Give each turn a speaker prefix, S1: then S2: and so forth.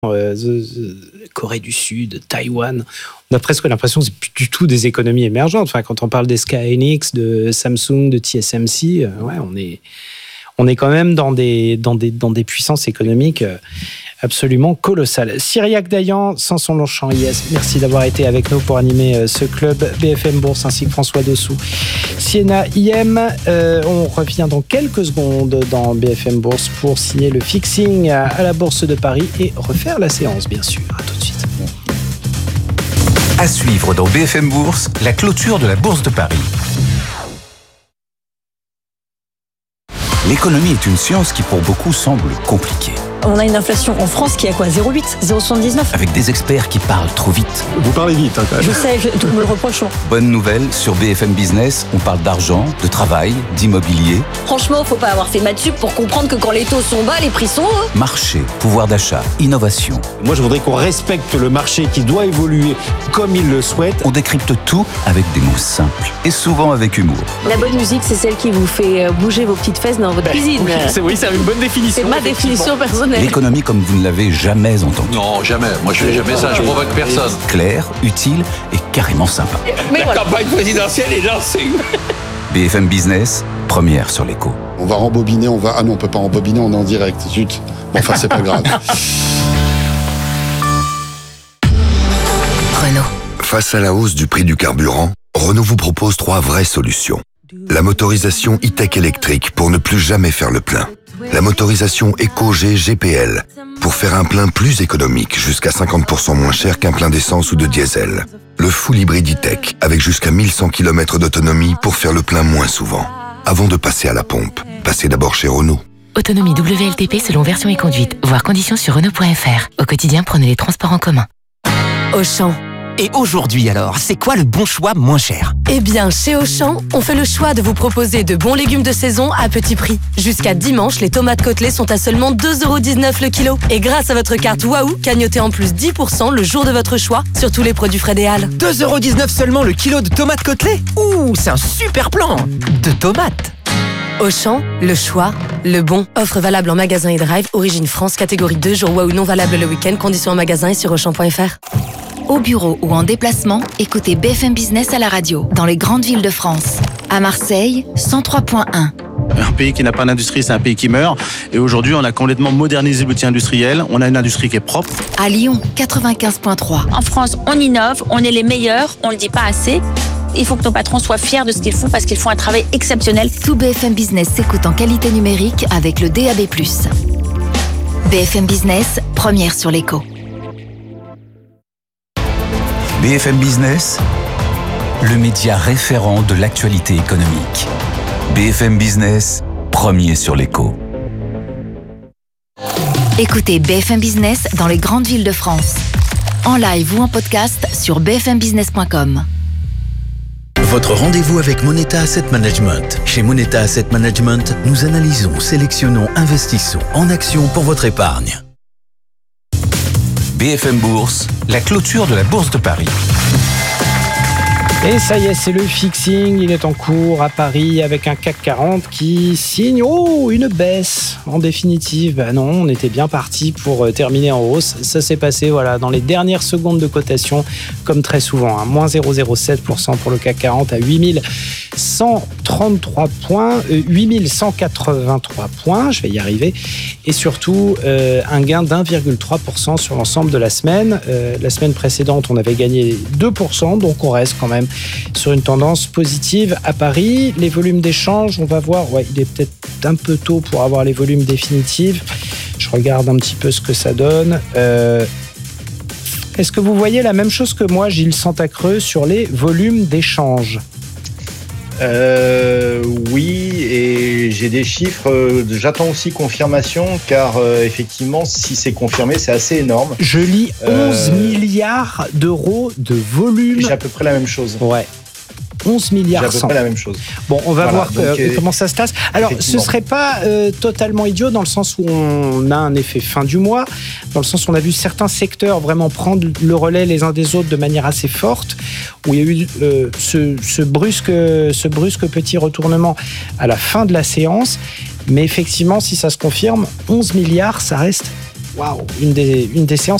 S1: Corée du Sud, Taïwan. On a presque l'impression que c'est plus du tout des économies émergentes. Enfin, quand on parle des Sky Enix, de Samsung, de TSMC, on est quand même dans des puissances économiques absolument colossales. Cyriaque Dayan, Samson Longchamp, yes, merci d'avoir été avec nous pour animer ce club BFM Bourse, ainsi que François Dossou, Sienna IM. On revient dans quelques secondes dans BFM Bourse pour signer le fixing à la Bourse de Paris et refaire la séance, bien sûr. À tout de suite.
S2: À suivre dans BFM Bourse, la clôture de la Bourse de Paris. L'économie est une science qui pour beaucoup semble compliquée.
S3: On a une inflation en France qui est à quoi ? 0,8 ? 0,79 ?
S2: Avec des experts qui parlent trop vite.
S4: Vous parlez vite, quand même.
S3: Je sais, tout me le reproche.
S2: Bonne nouvelle, sur BFM Business, on parle d'argent, de travail, d'immobilier.
S3: Franchement, faut pas avoir fait maths sup pour comprendre que quand les taux sont bas, les prix sont hauts.
S2: Marché, pouvoir d'achat, innovation.
S4: Moi, je voudrais qu'on respecte le marché qui doit évoluer comme il le souhaite.
S2: On décrypte tout avec des mots simples et souvent avec humour.
S5: La bonne musique, c'est celle qui vous fait bouger vos petites fesses dans votre cuisine.
S4: Oui, c'est une bonne définition.
S5: C'est ma définition personnelle.
S2: L'économie comme vous ne l'avez jamais entendue.
S6: Non, jamais. Moi, je fais jamais ça. Je provoque personne.
S2: Claire, utile et carrément sympa.
S5: Mais voilà.
S6: Campagne présidentielle est lancée.
S2: BFM Business, première sur l'écho.
S7: On va rembobiner, Ah non, on peut pas rembobiner, on est en direct. Zut. Bon, enfin, c'est pas grave.
S8: Renault. Face à la hausse du prix du carburant, Renault vous propose 3 vraies solutions. La motorisation e-tech électrique pour ne plus jamais faire le plein. La motorisation EcoG GPL pour faire un plein plus économique, jusqu'à 50% moins cher qu'un plein d'essence ou de diesel. Le full hybride e-tech avec jusqu'à 1100 km d'autonomie pour faire le plein moins souvent. Avant de passer à la pompe, passez d'abord chez Renault.
S9: Autonomie WLTP selon version et conduite. Voir conditions sur Renault.fr. Au quotidien, prenez les transports en commun.
S10: Auchan. Et aujourd'hui alors, c'est quoi le bon choix moins cher ?
S11: Eh bien, chez Auchan, on fait le choix de vous proposer de bons légumes de saison à petit prix. Jusqu'à dimanche, les tomates côtelées sont à seulement 2,19€ le kilo. Et grâce à votre carte Waouh, cagnotez en plus 10% le jour de votre choix sur tous les produits frais des Halles.
S10: 2,19€ seulement le kilo de tomates côtelées ? Ouh, c'est un super plan de tomates.
S11: Auchan, le choix, le bon. Offre valable en magasin et drive, origine France, catégorie 2, jour Waouh non valable le week-end, conditions en magasin et sur Auchan.fr.
S9: Au bureau ou en déplacement, écoutez BFM Business à la radio, dans les grandes villes de France. À Marseille, 103.1.
S12: Un pays qui n'a pas d'industrie, c'est un pays qui meurt. Et aujourd'hui, on a complètement modernisé l'outil industriel. On a une industrie qui est propre.
S9: À Lyon, 95.3.
S13: En France, on innove, on est les meilleurs, on le dit pas assez. Il faut que nos patrons soient fiers de ce qu'ils font parce qu'ils font un travail exceptionnel.
S9: Tout BFM Business s'écoute en qualité numérique avec le DAB+. BFM Business, première sur l'écho.
S2: BFM Business, le média référent de l'actualité économique. BFM Business, premier sur l'écho.
S9: Écoutez BFM Business dans les grandes villes de France. En live ou en podcast sur bfmbusiness.com.
S14: Votre rendez-vous avec Moneta Asset Management. Chez Moneta Asset Management, nous analysons, sélectionnons, investissons en actions pour votre épargne.
S2: BFM Bourse, la clôture de la Bourse de Paris.
S1: Et ça y est, c'est le fixing, il est en cours à Paris avec un CAC 40 qui signe une baisse. En définitive, non, on était bien parti pour terminer en hausse. Ça s'est passé dans les dernières secondes de cotation, comme très souvent. Moins 0,07% pour le CAC 40 à 8133 points, 8183 points, je vais y arriver. Et surtout, un gain d'1,3% sur l'ensemble de la semaine. La semaine précédente, on avait gagné 2%, donc on reste quand même sur une tendance positive à Paris. Les volumes d'échange, on va voir, il est peut-être un peu tôt pour avoir les volumes définitifs. Je regarde un petit peu ce que ça donne. Est-ce que vous voyez la même chose que moi, Gilles Santacreux, sur les volumes d'échange ?
S15: Oui, et j'ai des chiffres. J'attends aussi confirmation, car effectivement, si c'est confirmé, c'est assez énorme.
S1: Je lis 11 milliards d'euros de volume.
S15: J'ai à peu près la même chose.
S1: Ouais. 11 milliards.
S15: J'ai à peu près la même chose.
S1: Bon, on va voir comment ça se passe. Alors, ce ne serait pas totalement idiot dans le sens où on a un effet fin du mois, dans le sens où on a vu certains secteurs vraiment prendre le relais les uns des autres de manière assez forte, où il y a eu ce brusque petit retournement à la fin de la séance. Mais effectivement, si ça se confirme, 11 milliards, ça reste waouh, une des séances